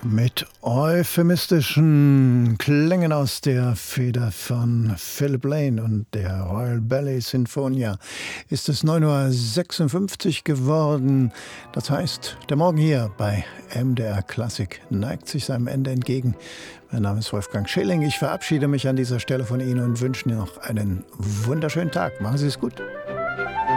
Mit euphemistischen Klängen aus der Feder von Philip Lane und der Royal Ballet Sinfonia ist es 9:56 Uhr geworden. Das heißt, der Morgen hier bei MDR Klassik neigt sich seinem Ende entgegen. Mein Name ist Wolfgang Schilling. Ich verabschiede mich an dieser Stelle von Ihnen und wünsche Ihnen noch einen wunderschönen Tag. Machen Sie es gut.